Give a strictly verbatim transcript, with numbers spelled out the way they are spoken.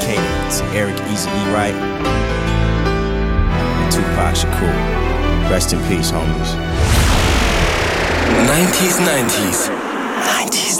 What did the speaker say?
dedicated to Eric Eazy-E Wright and Tupac Shakur. Rest in peace, homies. nineties, nineties. nineties,